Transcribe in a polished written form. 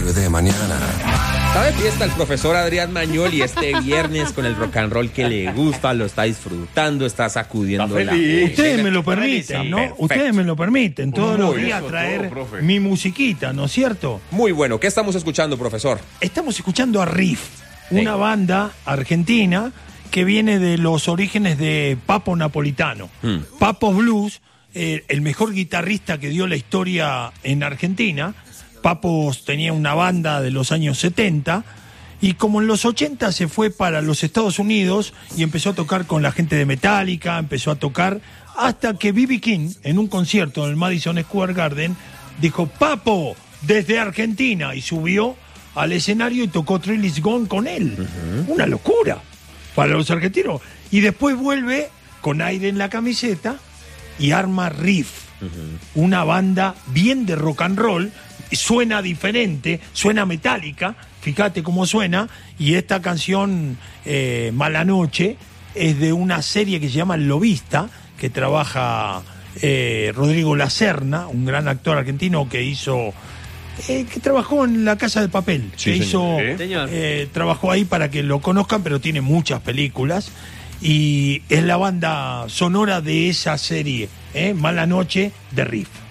héroe de mañana. Está de fiesta el profesor Adrián Magnoli este viernes con el rock and roll que le gusta, lo está disfrutando, está sacudiendo la... Ustedes me lo permiten, ¿no? Perfecto. Ustedes me lo permiten todos los días eso, traer todo, profe. mi musiquita, ¿no es cierto? Muy bueno, ¿qué estamos escuchando, profesor? Estamos escuchando a Riff, una banda argentina que viene de los orígenes de Papo Napolitano. Papo Blues, el mejor guitarrista que dio la historia en Argentina. Papo tenía una banda de los años 70 y como en los 80 se fue para los Estados Unidos y empezó a tocar con la gente de Metallica, empezó a tocar hasta que B.B. King, en un concierto en el Madison Square Garden, dijo: Papo, desde Argentina, y subió al escenario y tocó Thrill Is Gone con él. Una locura para los argentinos. Y después vuelve con aire en la camiseta y arma Riff, una banda bien de rock and roll. Suena diferente, suena metálica, fíjate cómo suena. Y esta canción, Mala Noche, es de una serie que se llama El Lobista, que trabaja Rodrigo Lacerna, un gran actor argentino que hizo... que trabajó en La Casa de Papel, Sí, que señor. hizo, Señor. trabajó ahí para que lo conozcan, pero tiene muchas películas y es la banda sonora de esa serie, Mala Noche de Riff.